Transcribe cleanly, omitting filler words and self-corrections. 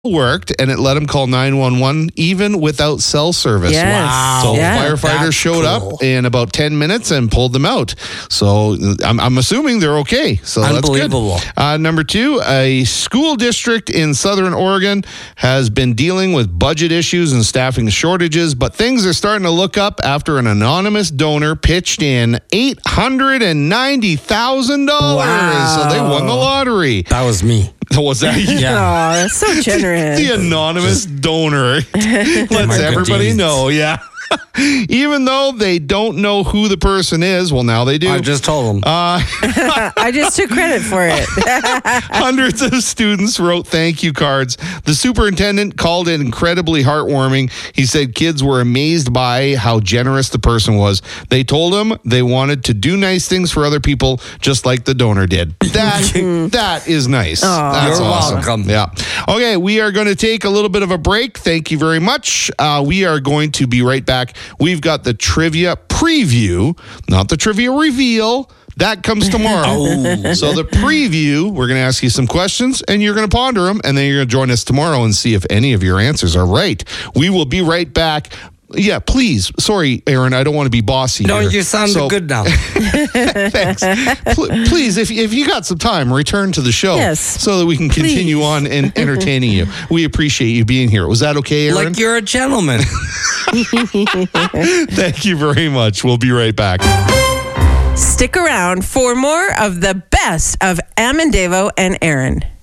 worked, and it let them call 911 even without cell service. Yes. Wow. So Yeah. firefighters That's showed cool. up in about 10 minutes and pulled them out. So I'm assuming they're okay. So that's good. Unbelievable. Number 2, a school district in Southern Oregon has been dealing with budget issues and staffing shortages, but things are starting to look up after an anonymous donor pitched in $890,000. Wow. So they won the lottery. That was me. Was that you? Yeah. Oh, that's so generous. The anonymous donor lets My good everybody deeds. know. Yeah. Even though they don't know who the person is, well, now they do. I just told him. I just took credit for it. Hundreds of students wrote thank you cards. The superintendent called it incredibly heartwarming. He said kids were amazed by how generous the person was. They told him they wanted to do nice things for other people, just like the donor did. That is nice. That's You're awesome. welcome. Yeah. Okay, we are going to take a little bit of a break. Thank you very much. We are going to be right back. We've got the trivia preview, not the trivia reveal. That comes tomorrow. So the preview, we're going to ask you some questions, and you're going to ponder them, and then you're going to join us tomorrow and see if any of your answers are right. We will be right back. Yeah, please. Sorry, Aaron, I don't want to be bossy No, here. you sound good now. Thanks. Please, if you got some time, return to the show. Yes. So that we can continue Please. on and entertaining you. We appreciate you being here. Was that okay, Aaron? Like you're a gentleman. Thank you very much. We'll be right back. Stick around for more of the best of Amandavo and Aaron.